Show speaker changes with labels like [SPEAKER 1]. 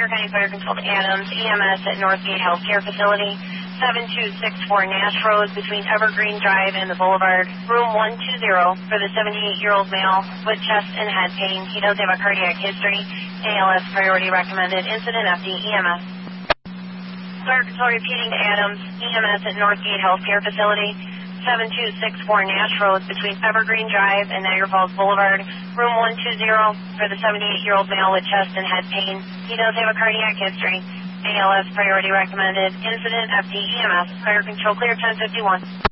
[SPEAKER 1] Beaver County Fire Control to Adams, EMS at Northgate Healthcare Facility, 7264 Nash Road between Evergreen Drive and the Boulevard, room 120 for the 78-year-old male with chest and head pain. He does have a cardiac history. ALS priority recommended. Incident FD EMS. Fire Control repeating to Adams, EMS at Northgate Healthcare Facility, 7264 Nash Road between Evergreen Drive and Niagara Falls Boulevard, room 120 for the 78-year-old male with chest and head pain. He does have a cardiac history. ALS priority recommended. Incident FD EMS. Fire Control clear 1051.